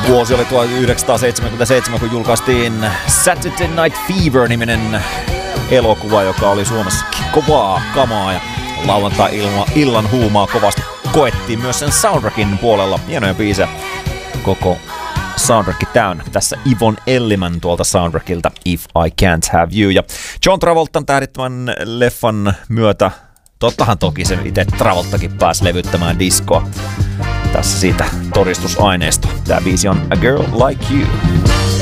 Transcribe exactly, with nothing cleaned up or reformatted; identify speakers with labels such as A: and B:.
A: Vuosi oli tuhatyhdeksänsataaseitsemänkymmentäseitsemän, kun julkaistiin Saturday Night Fever-niminen elokuva, joka oli Suomessakin kovaa kamaa ja lauantai-illan huumaa kovasti koettiin myös sen soundtrackin puolella. Hienoja biisejä, koko soundtrack täynnä. Tässä Yvonne Elliman tuolta soundtrackilta If I Can't Have You. Ja John Travoltan tähdittämän leffan myötä, tottahan toki se itse Travoltakin pääsi levyttämään diskoa. Tässä siitä todistusaineisto. Tämä biisi on A Girl Like You.